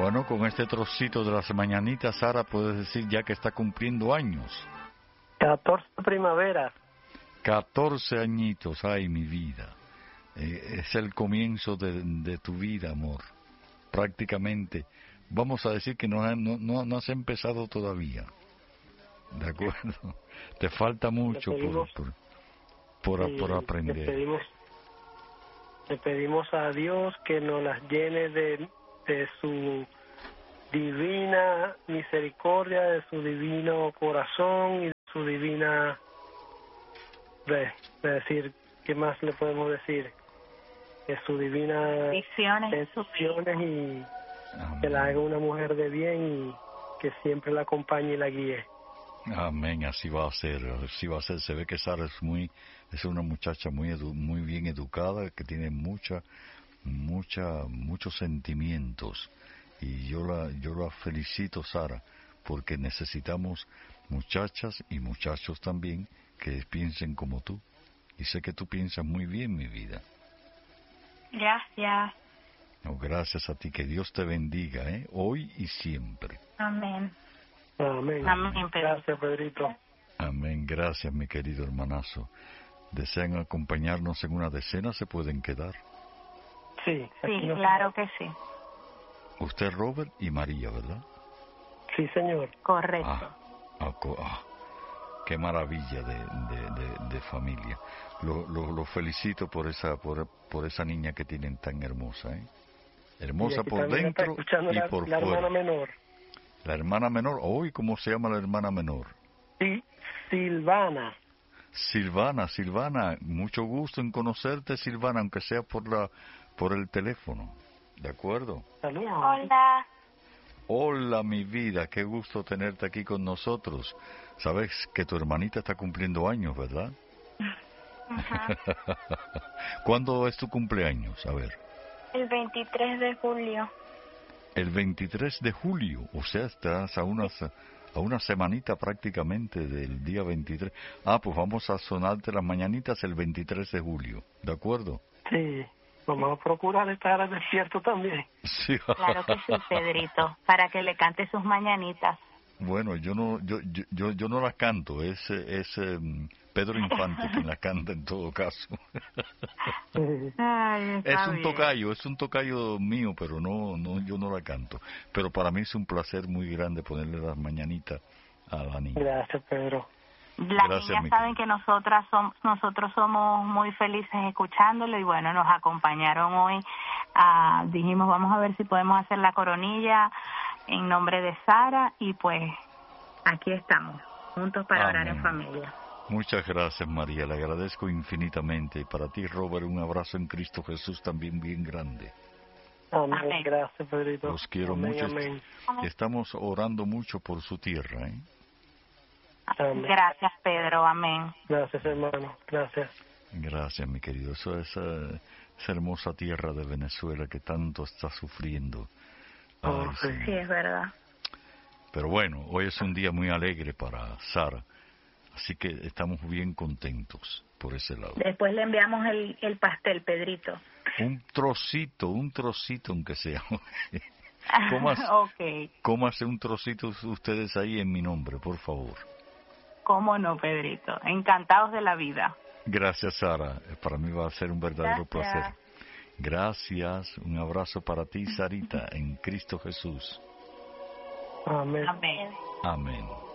Bueno, con este trocito de las mañanitas, Sara, puedes decir ya que está cumpliendo años. 14 primaveras. 14 añitos, ay, mi vida. Es el comienzo de tu vida, amor. Prácticamente. Vamos a decir que no has empezado todavía. ¿De acuerdo? Te falta mucho por aprender. Le pedimos a Dios que nos las llene de su divina misericordia, de su divino corazón y de su divina... decir, ¿qué más le podemos decir? De su divina bendiciones y Amén. que la haga una mujer de bien y que siempre la acompañe y la guíe. Amén, así va a ser, así va a ser. Se ve que Sara es una muchacha muy bien educada, que tiene muchos sentimientos, y yo la felicito, Sara, porque necesitamos muchachas y muchachos también que piensen como tú, y sé que tú piensas muy bien, mi vida. Gracias. No, gracias a ti, que Dios te bendiga, hoy y siempre. Amén. Amén. Amén, Pedro. Gracias, Pedrito. Amén, gracias, mi querido hermanazo. ¿Desean acompañarnos en una decena? ¿Se pueden quedar? Sí, claro que sí. Usted, Robert, y María, ¿verdad? Sí, señor. Correcto. Qué maravilla de familia. Lo felicito por esa niña que tienen tan hermosa, hermosa por dentro y por fuera. La hermana menor. La hermana menor, hoy, ¿cómo se llama la hermana menor? Sí, Silvana. Silvana, mucho gusto en conocerte, Silvana, aunque sea por el teléfono. ¿De acuerdo? Saludos. Hola. Hola, mi vida, qué gusto tenerte aquí con nosotros. Sabes que tu hermanita está cumpliendo años, ¿verdad? Ajá. ¿Cuándo es tu cumpleaños? A ver. El 23 de julio. El 23 de julio, o sea, estás a una semanita prácticamente del día 23. Pues vamos a sonarte las mañanitas el 23 de julio, ¿de acuerdo? Sí, vamos a procurar estar despierto también. Sí. Claro que sí, Pedrito, para que le cante sus mañanitas. Bueno, yo no las canto, es Pedro Infante quien las canta en todo caso. Ay, es un tocayo mío, pero yo no la canto. Pero para mí es un placer muy grande ponerle las mañanitas a la niña. Gracias, Pedro. Las niñas saben que nosotros somos muy felices escuchándolo y bueno, nos acompañaron hoy. Dijimos, vamos a ver si podemos hacer la coronilla en nombre de Sara y pues aquí estamos, juntos para orar en familia. Muchas gracias, María, le agradezco infinitamente. Y para ti, Robert, un abrazo en Cristo Jesús también bien grande. Amén. Gracias, Pedrito. Los quiero mucho. Amén. Y estamos orando mucho por su tierra, Amén. Gracias, Pedro. Amén. Gracias, hermano. Gracias. Gracias, mi querido. Esa hermosa tierra de Venezuela que tanto está sufriendo. Sí, es verdad. Pero bueno, hoy es un día muy alegre para Sara, así que estamos bien contentos por ese lado. Después le enviamos el pastel, Pedrito. Un trocito aunque sea. Cómase un trocito ustedes ahí en mi nombre, por favor. ¿Cómo no, Pedrito? Encantados de la vida. Gracias, Sara. Para mí va a ser un verdadero placer. Gracias. Un abrazo para ti, Sarita, en Cristo Jesús. Amén. Amén. Amén.